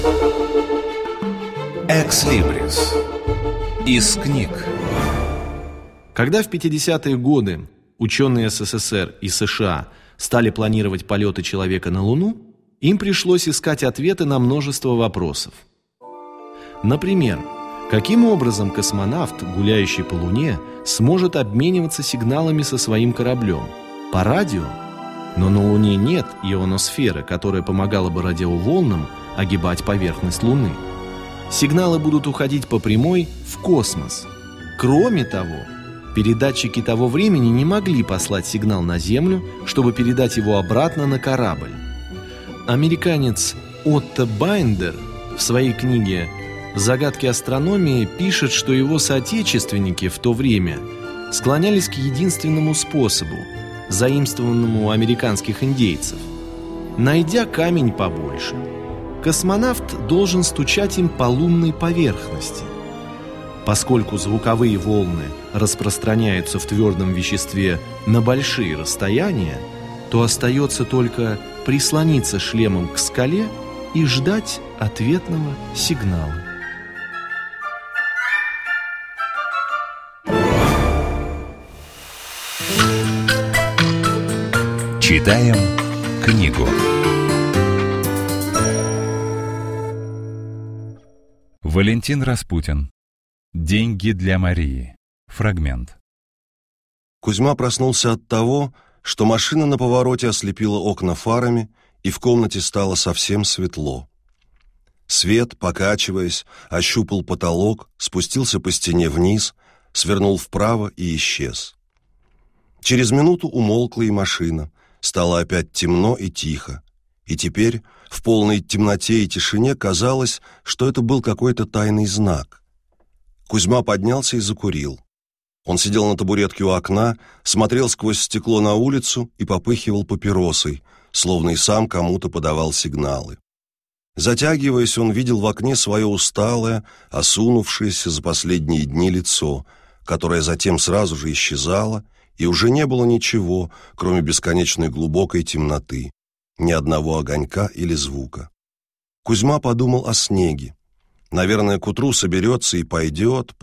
Экслибрис. Из книг. Когда в 50-е годы ученые СССР и США стали планировать полеты человека на Луну, им пришлось искать ответы на множество вопросов. Например, каким образом космонавт, гуляющий по Луне, сможет обмениваться сигналами со своим кораблем? По радио? Но на Луне нет ионосферы, которая помогала бы радиоволнам огибать поверхность Луны. Сигналы будут уходить по прямой в космос. Кроме того, передатчики того времени не могли послать сигнал на Землю, чтобы передать его обратно на корабль. Американец Отто Байндер в своей книге «Загадки астрономии» пишет, что его соотечественники в то время склонялись к единственному способу, заимствованному у американских индейцев. Найдя камень побольше, космонавт должен стучать им по лунной поверхности. Поскольку звуковые волны распространяются в твердом веществе на большие расстояния, то остается только прислониться шлемом к скале и ждать ответного сигнала. Читаем книгу. Валентин Распутин. Деньги для Марии. Фрагмент. Кузьма проснулся от того, что машина на повороте ослепила окна фарами, и в комнате стало совсем светло. Свет, покачиваясь, ощупал потолок, спустился по стене вниз, свернул вправо и исчез. Через минуту умолкла и машина. Стало опять темно и тихо. И теперь, в полной темноте и тишине, казалось, что это был какой-то тайный знак. Кузьма поднялся и закурил. Он сидел на табуретке у окна, смотрел сквозь стекло на улицу и попыхивал папиросой, словно и сам кому-то подавал сигналы. Затягиваясь, он видел в окне свое усталое, осунувшееся за последние дни лицо, которое затем сразу же исчезало, и уже не было ничего, кроме бесконечной глубокой темноты, ни одного огонька или звука. Кузьма подумал о снеге. Наверное, к утру соберется и пойдет,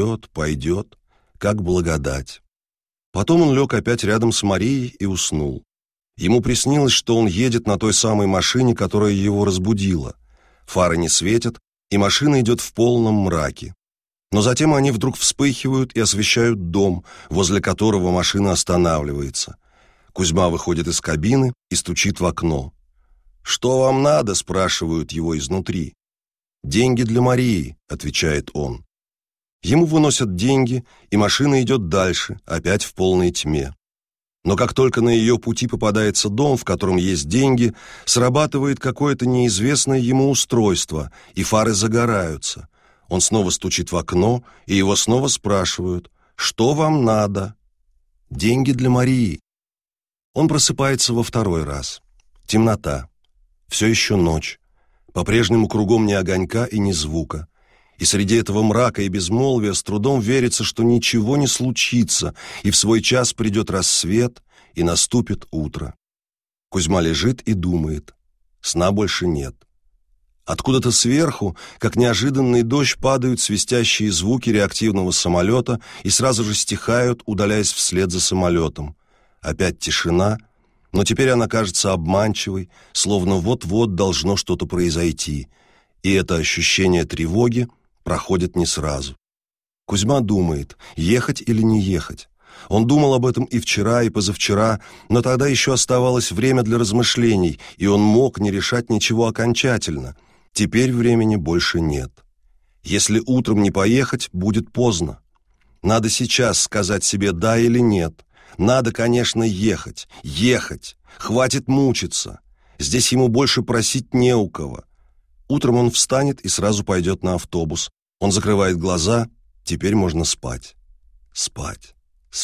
как благодать. Потом он лег опять рядом с Марией и уснул. Ему приснилось, что он едет на той самой машине, которая его разбудила. Фары не светят, и машина идет в полном мраке. Но затем они вдруг вспыхивают и освещают дом, возле которого машина останавливается. Кузьма выходит из кабины и стучит в окно. «Что вам надо?» — спрашивают его изнутри. «Деньги для Марии», — отвечает он. Ему выносят деньги, и машина идет дальше, опять в полной тьме. Но как только на ее пути попадается дом, в котором есть деньги, срабатывает какое-то неизвестное ему устройство, и фары загораются. Он снова стучит в окно, и его снова спрашивают: «Что вам надо?» «Деньги для Марии». Он просыпается во второй раз. Темнота. Все еще ночь. По-прежнему кругом ни огонька и ни звука. И среди этого мрака и безмолвия с трудом верится, что ничего не случится, и в свой час придет рассвет, и наступит утро. Кузьма лежит и думает. Сна больше нет. Откуда-то сверху, как неожиданный дождь, падают свистящие звуки реактивного самолета и сразу же стихают, удаляясь вслед за самолетом. Опять тишина, но теперь она кажется обманчивой, словно вот-вот должно что-то произойти, и это ощущение тревоги проходит не сразу. Кузьма думает, ехать или не ехать. Он думал об этом и вчера, и позавчера, но тогда еще оставалось время для размышлений, и он мог не решать ничего окончательно. Теперь времени больше нет. Если утром не поехать, будет поздно. Надо сейчас сказать себе «да» или «нет». Надо, конечно, ехать. Хватит мучиться. Здесь ему больше просить не у кого. Утром он встанет и сразу пойдет на автобус. Он закрывает глаза, теперь можно спать. Спать.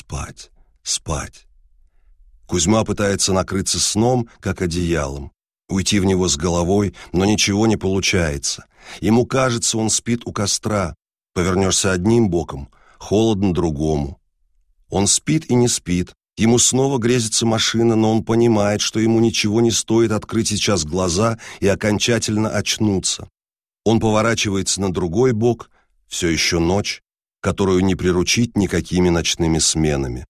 Кузьма пытается накрыться сном, как одеялом. Уйти в него с головой, но ничего не получается. Ему кажется, он спит у костра. Повернешься одним боком, холодно другому. Он спит и не спит. Ему снова грезится машина, но он понимает, что ему ничего не стоит открыть сейчас глаза и окончательно очнуться. Он поворачивается на другой бок, все еще ночь, которую не приручить никакими ночными сменами.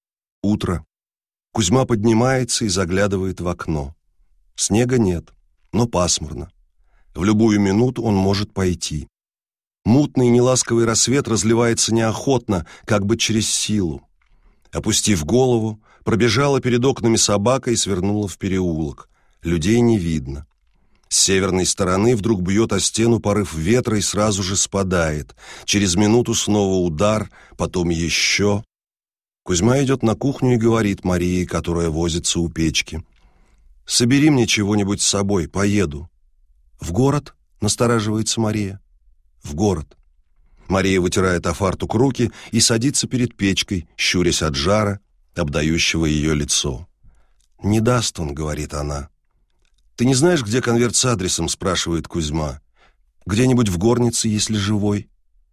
Утро. Кузьма поднимается и заглядывает в окно. Снега нет, но пасмурно. В любую минуту он может пойти. Мутный неласковый рассвет разливается неохотно, как бы через силу. Опустив голову, пробежала перед окнами собака и свернула в переулок. Людей не видно. С северной стороны вдруг бьет о стену порыв ветра и сразу же спадает. Через минуту снова удар, потом еще. Кузьма идет на кухню и говорит Марии, которая возится у печки: «Собери мне чего-нибудь с собой, поеду». «В город?» — настораживается Мария. «В город». Мария вытирает о фартук руки и садится перед печкой, щурясь от жара, обдающего ее лицо. «Не даст он», — говорит она. «Ты не знаешь, где конверт с адресом?» — спрашивает Кузьма. «Где-нибудь в горнице, если живой».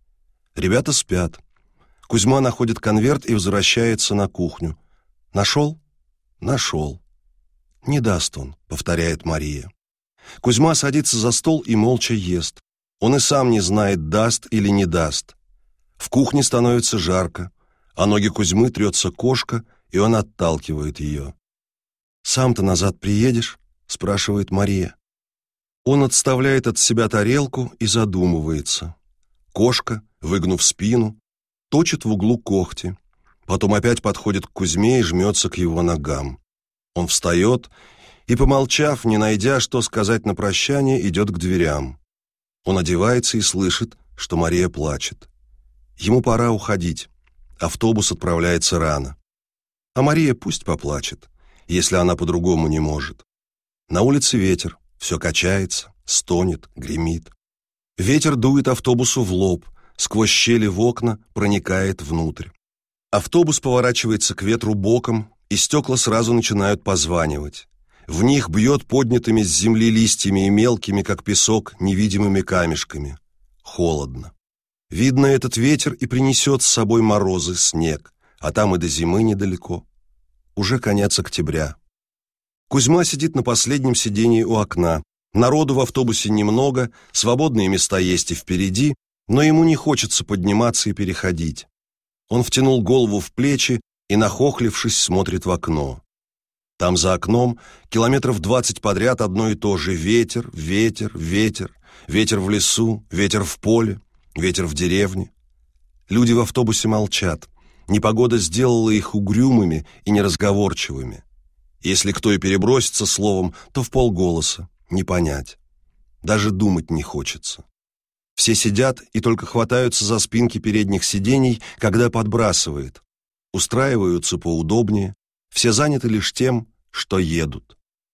Ребята спят. Кузьма находит конверт и возвращается на кухню. «Нашел?» «Нашел». «Не даст он», — повторяет Мария. Кузьма садится за стол и молча ест. Он и сам не знает, даст или не даст. В кухне становится жарко, а ноги Кузьмы трется кошка, и он отталкивает ее. «Сам-то назад приедешь?» — спрашивает Мария. Он отставляет от себя тарелку и задумывается. Кошка, выгнув спину, точит в углу когти, потом опять подходит к Кузьме и жмется к его ногам. Он встает и, помолчав, не найдя, что сказать на прощание, идет к дверям. Он одевается и слышит, что Мария плачет. Ему пора уходить. Автобус отправляется рано. А Мария пусть поплачет, если она по-другому не может. На улице ветер, все качается, стонет, гремит. Ветер дует автобусу в лоб, сквозь щели в окна проникает внутрь. Автобус поворачивается к ветру боком, и стекла сразу начинают позванивать. В них бьет поднятыми с земли листьями и мелкими, как песок, невидимыми камешками. Холодно. Видно, этот ветер и принесет с собой морозы, снег, а там и до зимы недалеко. Уже конец октября. Кузьма сидит на последнем сидении у окна. Народу в автобусе немного, свободные места есть и впереди, но ему не хочется подниматься и переходить. Он втянул голову в плечи и, нахохлившись, смотрит в окно. Там за окном километров 20 подряд одно и то же: ветер, ветер, ветер, ветер в лесу, ветер в поле, ветер в деревне. Люди в автобусе молчат. Непогода сделала их угрюмыми и неразговорчивыми. Если кто и перебросится словом, то вполголоса, не понять. Даже думать не хочется. Все сидят и только хватаются за спинки передних сидений, когда подбрасывает. Устраиваются поудобнее. Все заняты лишь тем, что едут.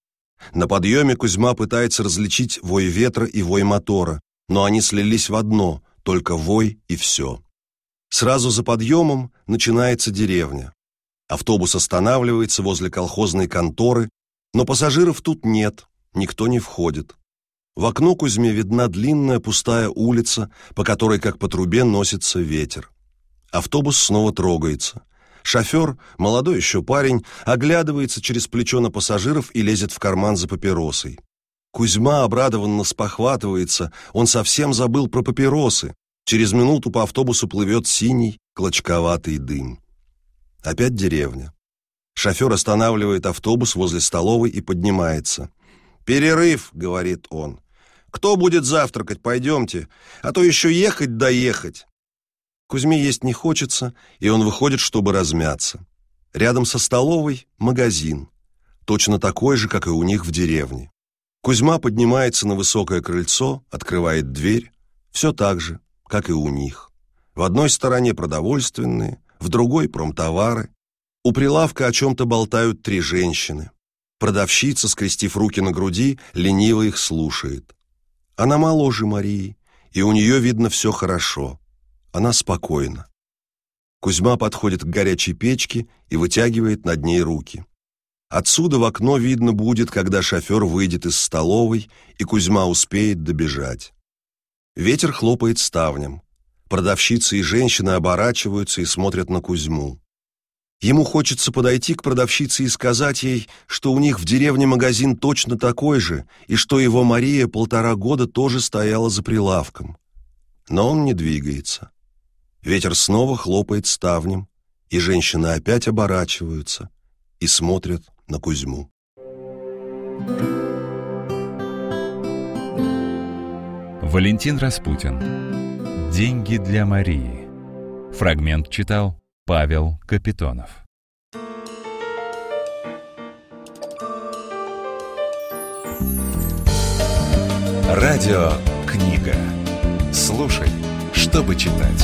На подъеме Кузьма пытается различить вой ветра и вой мотора, но они слились в одно, только вой и все. Сразу за подъемом начинается деревня. Автобус останавливается возле колхозной конторы, но пассажиров тут нет, никто не входит. В окно Кузьме видна длинная пустая улица, по которой, как по трубе, носится ветер. Автобус снова трогается. Шофер, молодой еще парень, оглядывается через плечо на пассажиров и лезет в карман за папиросой. Кузьма обрадованно спохватывается, он совсем забыл про папиросы. Через минуту по автобусу плывет синий, клочковатый дым. Опять деревня. Шофер останавливает автобус возле столовой и поднимается. «Перерыв», — говорит он. «Кто будет завтракать? Пойдемте, а то еще ехать да ехать». Кузьме есть не хочется, и он выходит, чтобы размяться. Рядом со столовой магазин, точно такой же, как и у них в деревне. Кузьма поднимается на высокое крыльцо, открывает дверь, все так же, как и у них. В одной стороне продовольственные, в другой промтовары. У прилавка о чем-то болтают 3 женщины. Продавщица, скрестив руки на груди, лениво их слушает. Она моложе Марии, и у нее видно все хорошо. Она спокойна. Кузьма подходит к горячей печке и вытягивает над ней руки. Отсюда в окно видно будет, когда шофер выйдет из столовой, и Кузьма успеет добежать. Ветер хлопает ставнем. Продавщицы и женщины оборачиваются и смотрят на Кузьму. Ему хочется подойти к продавщице и сказать ей, что у них в деревне магазин точно такой же, и что его Мария 1,5 года тоже стояла за прилавком. Но он не двигается. Ветер снова хлопает ставнем, и женщины опять оборачиваются и смотрят на Кузьму. Валентин Распутин. «Деньги для Марии». Фрагмент читал Павел Капитонов. Радио «Книга». Слушай, чтобы читать.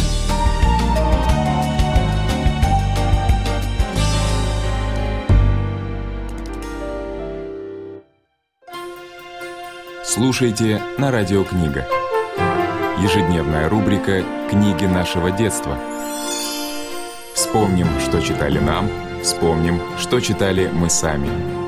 Слушайте на Радио «Книга». Ежедневная рубрика «Книги нашего детства». Вспомним, что читали нам, вспомним, что читали мы сами.